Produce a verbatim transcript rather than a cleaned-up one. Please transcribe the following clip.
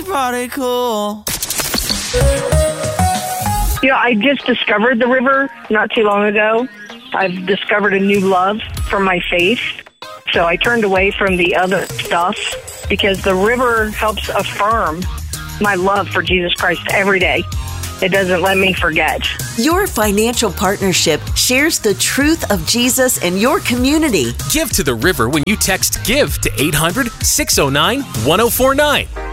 party cool. You know, I just discovered the river not too long ago. I've discovered a new love for my faith. So I turned away from the other stuff because the river helps affirm my love for Jesus Christ every day. It doesn't let me forget. Your financial partnership shares the truth of Jesus in your community. Give to the river when you text GIVE to eight hundred, six oh nine, one oh four nine.